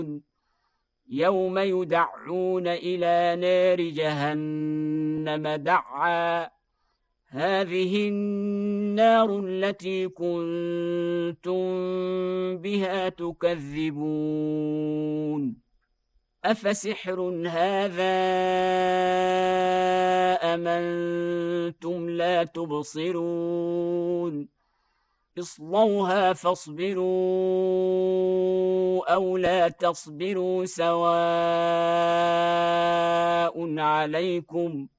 يوم يدعون إلى نار جهنم دعا هذه النار التي كنتم بها تكذبون أفسحر هذا أم أنتم لا تبصرون اصلوها فاصبروا أو لا تصبروا سواء عليكم